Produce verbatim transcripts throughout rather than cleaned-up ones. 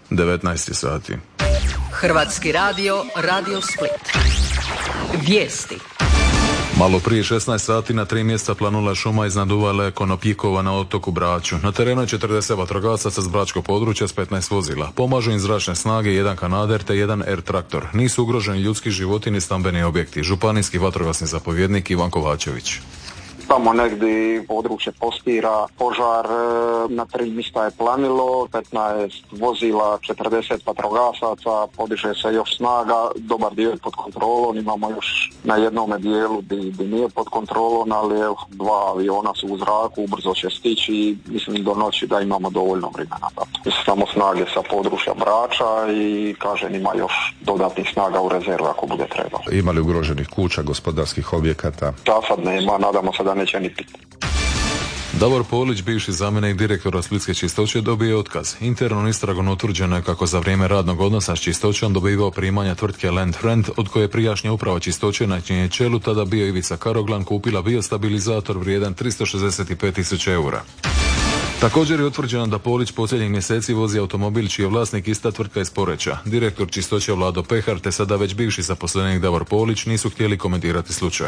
devetnaest sati. Hrvatski radio, Radio Split. Vijesti. Malo prije šesnaest sati na tri mjesta planula šuma iznad uvale Konopjikova na otoku Braču. Na terenu je četrdeset vatrogasaca s bračkog područja s petnaest vozila. Pomažu im zračne snage, jedan Kanader te jedan Air traktor. Nisu ugroženi ljudski životi ni stambeni objekti. Županijski vatrogasni zapovjednik Ivan Kovačević. Tamo negdje područje Postira, požar, na tri mjesta je planilo, petnaest vozila, četrdeset vatrogasaca, podiže se još snaga, dobar dio je pod kontrolom, imamo još na jednome dijelu gdje nije pod kontrolom, ali evo, dva aviona su u zraku, brzo će stići i mislim do noći da imamo dovoljno vremena. Mislim, samo snage sa područja Brača i kažem ima još dodatnih snaga u rezervu ako bude trebalo. Ima li ugroženih kuća, gospodarskih objekata? Da, sad nema, nadamo se da neće ni piti. Davor Polić, bivši zamjenik direktora Splitske čistoće, dobio je otkaz. Internom istragom utvrđeno je kako za vrijeme radnog odnosa s čistoćom dobivao primanja tvrtke Land Friend, od koje prijašnja uprava čistoće na čijem čelu tada bio Ivica Karoglan kupila biostabilizator vrijedan tristo šezdeset pet tisuća eura. Također je utvrđeno da Polić posljednjih mjeseci vozi automobil čiji je vlasnik ista tvrtka iz Poreča. Direktor čistoće Vlado Pehar te sada već bivši zaposlenik Davor Polić nisu htjeli komentirati slučaj.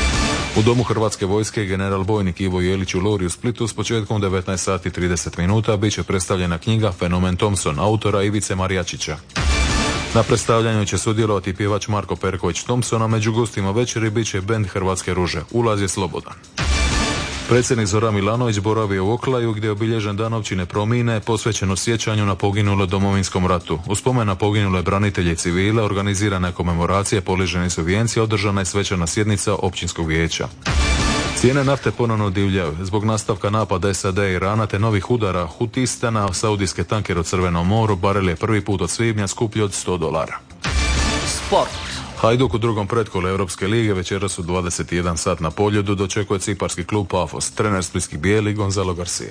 U domu Hrvatske vojske general bojnik Ivo Jelić u Lori u Splitu s početkom devetnaest sati trideset minuta bit će predstavljena knjiga Fenomen Thompson autora Ivice Marjačića. Na predstavljanju će sudjelovati pjevač Marko Perković Thompson, a među gostima večeri bit će bend Hrvatske ruže. Ulaz je slobodan. Predsjednik Zoran Milanović boravio u Oklaju gdje je obilježen dan općine Promine posvećeno sjećanju na poginule u Domovinskom ratu. U spomen na poginule branitelje i civile organizirana je komemoracija, poliženi su vijenci, održana je svečana sjednica općinskog vijeća. Cijene nafte ponovno divljaju. Zbog nastavka napada S A D i Irana te novih udara Hutista na saudijske tankere u Crvenom moru, barel je prvi put od svibnja skuplji od sto dolara. Sport. Hajduk u drugom pretkolu Europske lige večeras u dvadeset jedan sat na Poljudu dočekuje ciparski klub Pafos. Trener splitskih bijeli Gonzalo Garcia.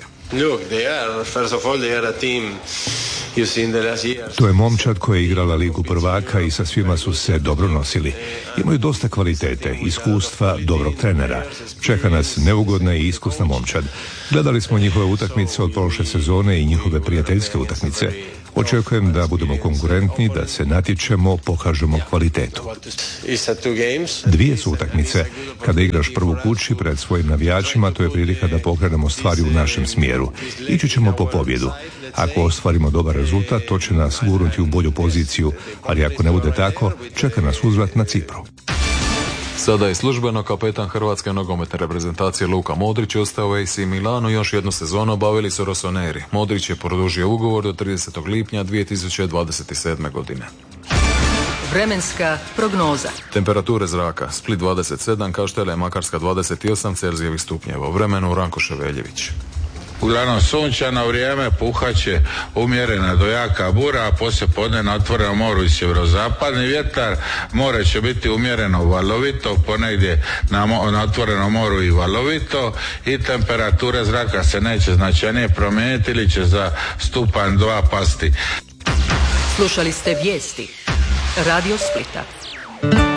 To je momčad koja je igrala ligu prvaka i sa svima su se dobro nosili. Imaju dosta kvalitete, iskustva, dobrog trenera. Čeka nas neugodna i iskusna momčad. Gledali smo njihove utakmice od prošle sezone i njihove prijateljske utakmice. Očekujem da budemo konkurentni, da se natječemo, pokažemo kvalitetu. Dvije su utakmice. Kada igraš prvu kući pred svojim navijačima, to je prilika da pokrenemo stvari u našem smjeru. Ići ćemo po pobjedu. Ako ostvarimo dobar rezultat, to će nas gurnuti u bolju poziciju, ali ako ne bude tako, čeka nas uzvrat na Cipru. Sada je službeno kapetan hrvatske nogometne reprezentacije Luka Modrić ostao u A C Milanu, još jednu sezonu obavili su Rossoneri. Modrić je produžio ugovor do tridesetog lipnja dvije tisuće dvadeset sedme godine. Vremenska prognoza. Temperature zraka: Split dvadeset sedam, Kaštela i Makarska dvadeset osam Celzijevih stupnjeva. Vremenu Ranko Ševeljević. Uglavnom sunčano vrijeme, puhaće umjerena do jaka bura, a poslije podne na otvorenom moru i sjeverozapadni vjetar. More će biti umjereno valovito, ponegdje na, mo- na otvorenom moru i valovito, i temperature zraka se neće značajnije promijeniti ili će za stupanj dva pasti. Slušali ste vijesti Radio Splita.